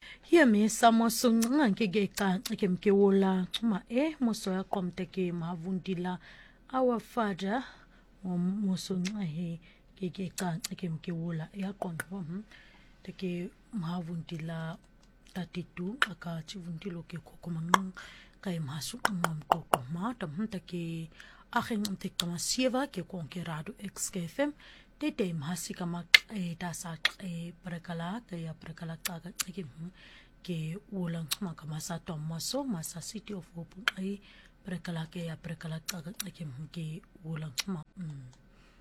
Yemi samosungca ke xa ke mkewola xuma moso ya komte ke mavundila awafada mosungca he ke xa ke mkewola yaqonqwa ke mavundila 32 aka chivundilo ke kokomanqing kay masu mqoqo mata ke akhen mtekama sieva ke konkerado XKFM tete mahasi kama dasa prekala ke prekala taga ke ulang xuma kama sa tomaso masa City of Hope prekala ke prekala taga ke ulang xuma